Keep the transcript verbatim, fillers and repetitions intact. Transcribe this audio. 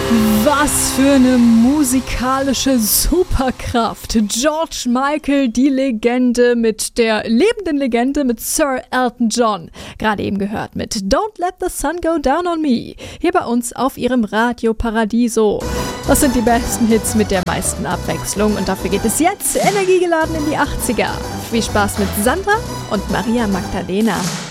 Was für eine musikalische Superkraft. George Michael, die Legende mit der lebenden Legende mit Sir Elton John. Gerade eben gehört mit Don't Let the Sun Go Down on Me. Hier bei uns auf ihrem Radio Paradiso. Das sind die besten Hits mit der meisten Abwechslung und dafür geht es jetzt energiegeladen in die achtziger. Viel Spaß mit Sandra und Maria Magdalena.